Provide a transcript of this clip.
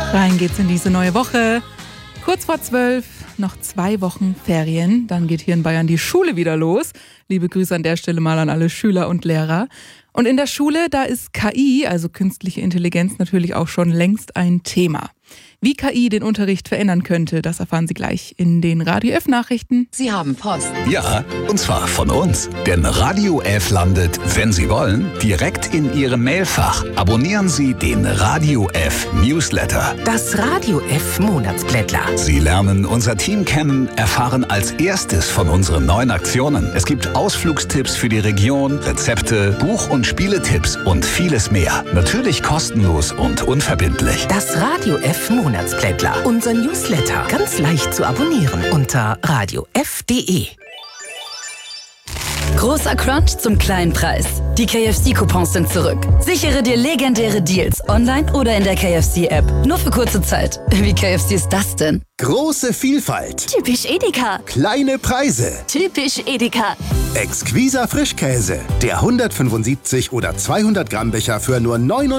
Rein geht's in diese neue Woche. Kurz vor 12, noch 2 Wochen Ferien. Dann geht hier in Bayern die Schule wieder los. Liebe Grüße an der Stelle mal an alle Schüler und Lehrer. Und in der Schule, da ist KI, also künstliche Intelligenz, natürlich auch schon längst ein Thema. Wie KI den Unterricht verändern könnte, das erfahren Sie gleich in den Radio F-Nachrichten. Sie haben Post. Ja, und zwar von uns. Denn Radio F landet, wenn Sie wollen, direkt in Ihrem Mailfach. Abonnieren Sie den Radio F Newsletter. Das Radio F Monatsblättler. Sie lernen unser Team kennen, erfahren als erstes von unseren neuen Aktionen. Es gibt Ausflugstipps für die Region, Rezepte, Buch- und Spieletipps und vieles mehr. Natürlich kostenlos und unverbindlich. Das Radio F Monatsblättler. Unser Newsletter. Ganz leicht zu abonnieren unter radiof.de. Großer Crunch zum kleinen Preis. Die KFC-Coupons sind zurück. Sichere dir legendäre Deals online oder in der KFC-App. Nur für kurze Zeit. Wie KFC ist das denn? Große Vielfalt. Typisch Edeka. Kleine Preise. Typisch Edeka. Exquiser Frischkäse. Der 175 oder 200 Gramm Becher für nur 9